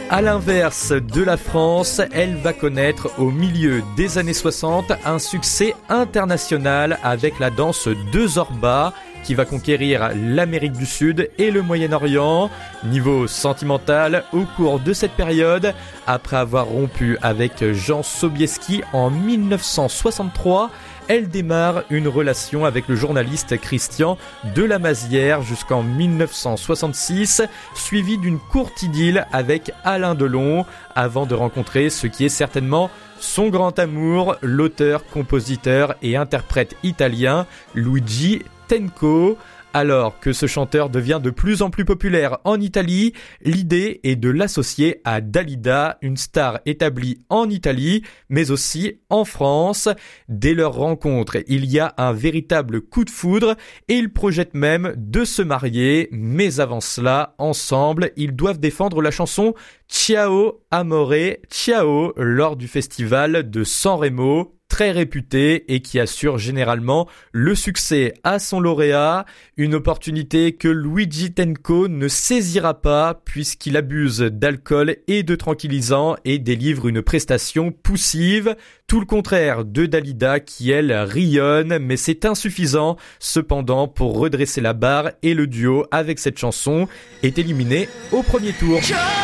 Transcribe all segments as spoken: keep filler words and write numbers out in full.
À l'inverse de la France, elle va connaître au milieu des années soixante un succès international avec la danse de Zorba qui va conquérir l'Amérique du Sud et le Moyen-Orient. Niveau sentimental, au cours de cette période, après avoir rompu avec Jean Sobieski en dix-neuf cent soixante-trois, elle démarre une relation avec le journaliste Christian Delamazière jusqu'en dix-neuf cent soixante-six, suivie d'une courte idylle avec Alain Delon, avant de rencontrer ce qui est certainement son grand amour, l'auteur, compositeur et interprète italien Luigi Tenco. Alors que ce chanteur devient de plus en plus populaire en Italie, l'idée est de l'associer à Dalida, une star établie en Italie, mais aussi en France. Dès leur rencontre, il y a un véritable coup de foudre et ils projettent même de se marier. Mais avant cela, ensemble, ils doivent défendre la chanson Ciao Amore Ciao lors du festival de Sanremo, très réputé et qui assure généralement le succès à son lauréat, une opportunité que Luigi Tenco ne saisira pas puisqu'il abuse d'alcool et de tranquillisants et délivre une prestation poussive, tout le contraire de Dalida qui elle rayonne, mais c'est insuffisant cependant pour redresser la barre et le duo avec cette chanson est éliminé au premier tour.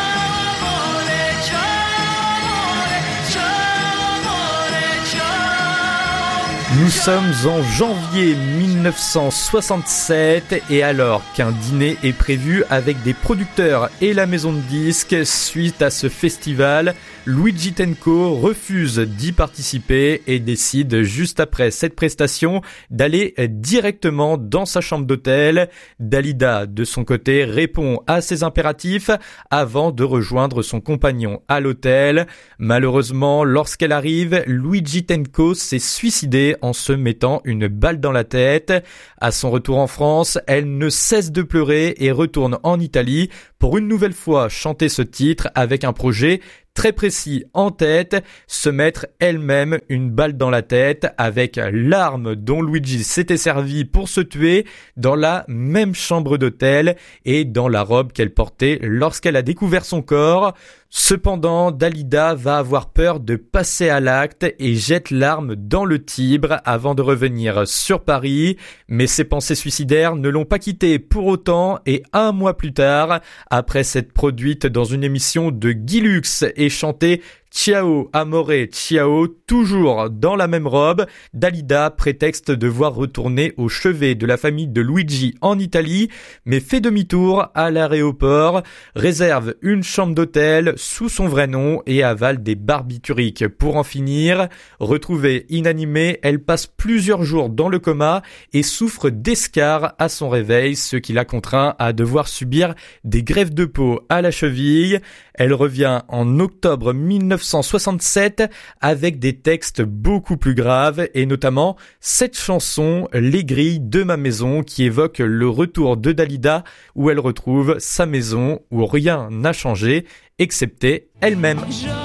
Nous sommes en janvier dix-neuf cent soixante-sept et alors qu'un dîner est prévu avec des producteurs et la maison de disques suite à ce festival, Luigi Tenco refuse d'y participer et décide juste après cette prestation d'aller directement dans sa chambre d'hôtel. Dalida, de son côté, répond à ses impératifs avant de rejoindre son compagnon à l'hôtel. Malheureusement, lorsqu'elle arrive, Luigi Tenco s'est suicidé en se mettant une balle dans la tête. À son retour en France, elle ne cesse de pleurer et retourne en Italie pour une nouvelle fois chanter ce titre avec un projet très précis en tête, se mettre elle-même une balle dans la tête avec l'arme dont Luigi s'était servi pour se tuer dans la même chambre d'hôtel et dans la robe qu'elle portait lorsqu'elle a découvert son corps. Cependant, Dalida va avoir peur de passer à l'acte et jette l'arme dans le Tibre avant de revenir sur Paris. Mais ses pensées suicidaires ne l'ont pas quittée pour autant et un mois plus tard, après s'être produite dans une émission de Guy Lux et chanter Ciao Amore Ciao, toujours dans la même robe, Dalida prétexte devoir retourner au chevet de la famille de Luigi en Italie, mais fait demi-tour à l'aéroport, réserve une chambre d'hôtel sous son vrai nom et avale des barbituriques pour en finir. Retrouvée inanimée, elle passe plusieurs jours dans le coma et souffre d'escarres à son réveil, ce qui la contraint à devoir subir des greffes de peau à la cheville. Elle revient en octobre dix-neuf cent soixante-sept avec des textes beaucoup plus graves et notamment cette chanson Les grilles de ma maison qui évoque le retour de Dalida où elle retrouve sa maison où rien n'a changé excepté elle-même.